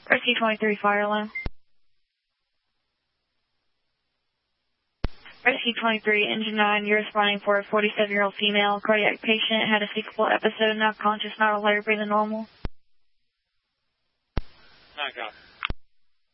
Rescue 23, fire alarm. Rescue 23, engine 9, you're responding for a 47-year-old female cardiac patient, had a sequel episode, not conscious, not aware, breathing normal. 9, copy.